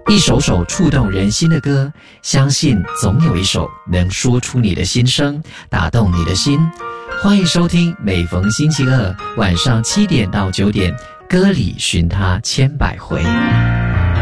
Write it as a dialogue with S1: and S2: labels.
S1: 一首首触动人心的歌，相信总有一首能说出你的心声，打动你的心。欢迎收听每逢星期二晚上7点到9点，歌里寻他千百回。